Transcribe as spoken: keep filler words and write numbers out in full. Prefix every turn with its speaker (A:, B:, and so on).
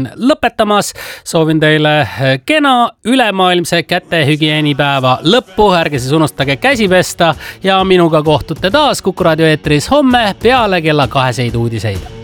A: lõpetamas. Soovin teile kena ülemaailmse kätehügieenipäeva lõppu. Ärge siis unustage käsi pesta ja minuga kohtute taas Kuku raadio eetris homme peale kella kaheseid uudiseid.